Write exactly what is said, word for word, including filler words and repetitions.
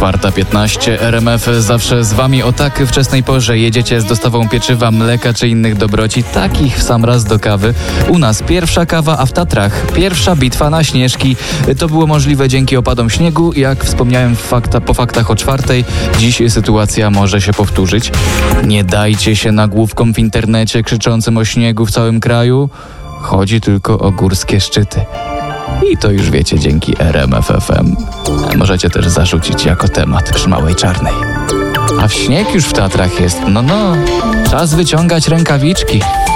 czwarta piętnaście, R M F zawsze z wami o tak wczesnej porze. Jedziecie z dostawą pieczywa, mleka czy innych dobroci, takich w sam raz do kawy. U nas pierwsza kawa, a w Tatrach pierwsza bitwa na Śnieżki. To było możliwe dzięki opadom śniegu. Jak wspomniałem fakta, po faktach o czwartej, dziś sytuacja może się powtórzyć. Nie dajcie się nagłówkom w internecie krzyczącym o śniegu w całym kraju. Chodzi tylko o górskie szczyty. I to już wiecie dzięki R M F F M. Możecie też zarzucić jako temat Szmałej Czarnej. A w śnieg już w Tatrach jest. No, no, czas wyciągać rękawiczki.